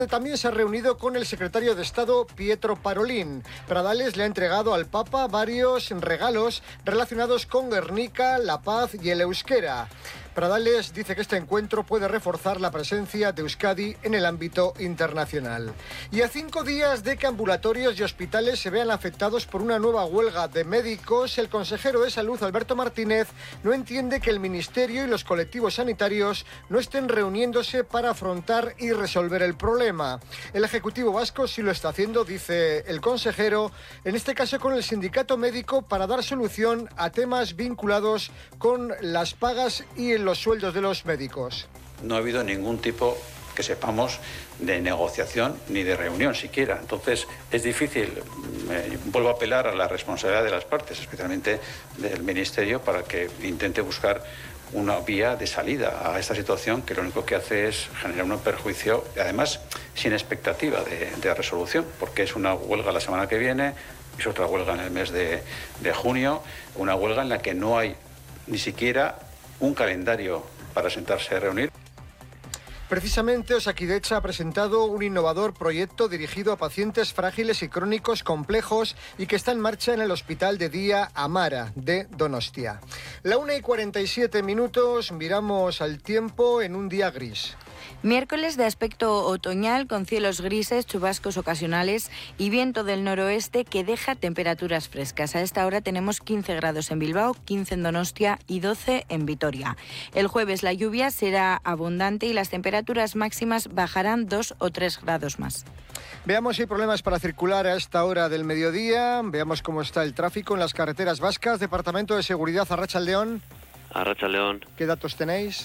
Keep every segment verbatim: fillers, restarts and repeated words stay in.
También se ha reunido con el secretario de Estado Pietro Parolin. Pradales le ha entregado al Papa varios regalos relacionados con Guernica, la paz y el euskera. Pradales dice que este encuentro puede reforzar la presencia de Euskadi en el ámbito internacional. Y a cinco días de que ambulatorios y hospitales se vean afectados por una nueva huelga de médicos, el consejero de Salud, Alberto Martínez, no entiende que el Ministerio y los colectivos sanitarios no estén reuniéndose para afrontar y resolver el problema. El Ejecutivo vasco sí lo está haciendo, dice el consejero, en este caso con el sindicato médico, para dar solución a temas vinculados con las pagas y el los sueldos de los médicos. No ha habido ningún tipo, que sepamos, de negociación ni de reunión siquiera. Entonces es difícil, eh, vuelvo a apelar a la responsabilidad de las partes, especialmente del Ministerio, para que intente buscar una vía de salida a esta situación que lo único que hace es generar un perjuicio, además sin expectativa de, de resolución, porque es una huelga la semana que viene, es otra huelga en el mes de, de junio, una huelga en la que no hay ni siquiera un calendario para sentarse a reunir. Precisamente, Osakidetza ha presentado un innovador proyecto dirigido a pacientes frágiles y crónicos complejos y que está en marcha en el Hospital de Día Amara de Donostia. La una y cuarenta y siete minutos, miramos al tiempo en un día gris. Miércoles de aspecto otoñal con cielos grises, chubascos ocasionales y viento del noroeste que deja temperaturas frescas. A esta hora tenemos quince grados en Bilbao, quince en Donostia y doce en Vitoria. El jueves la lluvia será abundante y las temperaturas máximas bajarán dos o tres grados más. Veamos si hay problemas para circular a esta hora del mediodía. Veamos cómo está el tráfico en las carreteras vascas. Departamento de Seguridad, Arratsaldeon. Arratsaldeon. ¿Qué datos tenéis?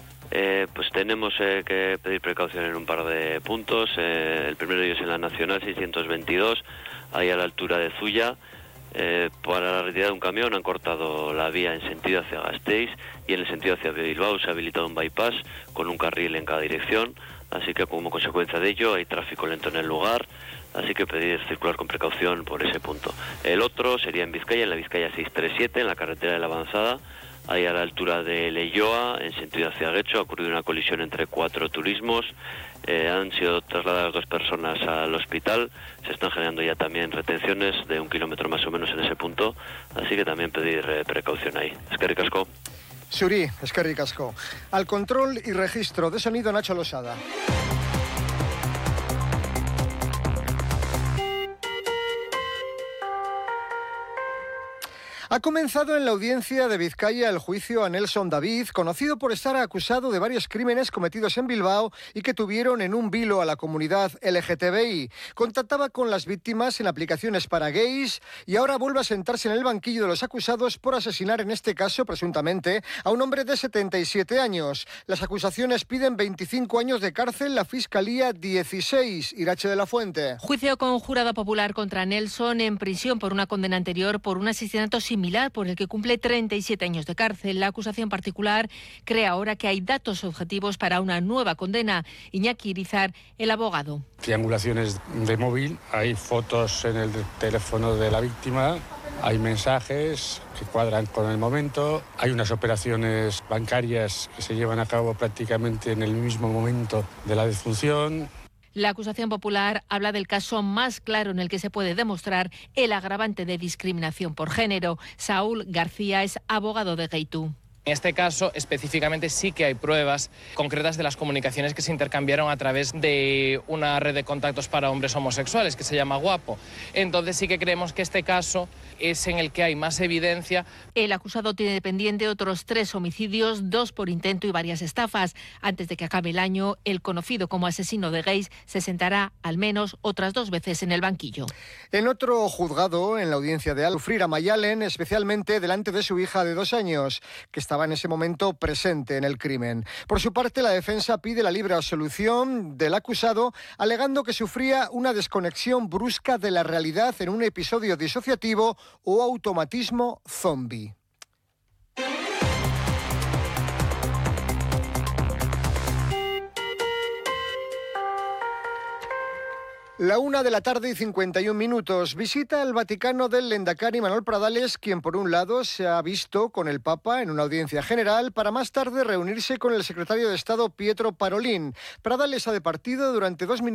Eh, pues tenemos eh, que pedir precaución en un par de puntos. Eh, el primero de ellos en la Nacional seiscientos veintidós, ahí a la altura de Zuya. Eh, para la retirada de un camión han cortado la vía en sentido hacia Gasteiz y en el sentido hacia Bilbao se ha habilitado un bypass con un carril en cada dirección. Así que como consecuencia de ello hay tráfico lento en el lugar. Así que pedir circular con precaución por ese punto. El otro sería en Vizcaya, en la Vizcaya seiscientos treinta y siete, en la carretera de la Avanzada. Ahí a la altura de Leioa, en sentido hacia Guecho, ha ocurrido una colisión entre cuatro turismos. Eh, han sido trasladadas dos personas al hospital. Se están generando ya también retenciones de un kilómetro más o menos en ese punto. Así que también pedir eh, precaución ahí. Eskerrik asko. Suri, eskerrik asko. Al control y registro de sonido, Nacho Losada. Ha comenzado en la audiencia de Vizcaya el juicio a Nelson David, conocido por estar acusado de varios crímenes cometidos en Bilbao y que tuvieron en un vilo a la comunidad L G T B I. Contactaba con las víctimas en aplicaciones para gays y ahora vuelve a sentarse en el banquillo de los acusados por asesinar, en este caso, presuntamente, a un hombre de setenta y siete años. Las acusaciones piden veinticinco años de cárcel, la Fiscalía dieciséis. Irache de la Fuente. Juicio con jurado popular contra Nelson en prisión por una condena anterior por un asesinato similar por el que cumple treinta y siete años de cárcel. La acusación particular cree ahora que hay datos objetivos para una nueva condena. Iñaki Irizar, el abogado. Triangulaciones de móvil, hay fotos en el teléfono de la víctima, hay mensajes que cuadran con el momento, hay unas operaciones bancarias que se llevan a cabo prácticamente en el mismo momento de la defunción. La acusación popular habla del caso más claro en el que se puede demostrar el agravante de discriminación por género. Saúl García es abogado de Geitu. En este caso, específicamente, sí que hay pruebas concretas de las comunicaciones que se intercambiaron a través de una red de contactos para hombres homosexuales que se llama Guapo. Entonces sí que creemos que este caso es en el que hay más evidencia. El acusado tiene pendiente otros tres homicidios, dos por intento y varias estafas. Antes de que acabe el año, el conocido como asesino de gays se sentará al menos otras dos veces en el banquillo. En otro juzgado, en la audiencia de Alfrira Mayalen, especialmente delante de su hija de dos años, que está estaba en ese momento presente en el crimen. Por su parte, la defensa pide la libre absolución del acusado, alegando que sufría una desconexión brusca de la realidad en un episodio disociativo o automatismo zombie. La una de la tarde y cincuenta y un minutos. Visita al Vaticano del Lehendakari Manuel Pradales, quien por un lado se ha visto con el Papa en una audiencia general para más tarde reunirse con el secretario de Estado Pietro Parolin. Pradales ha departido durante dos minutos.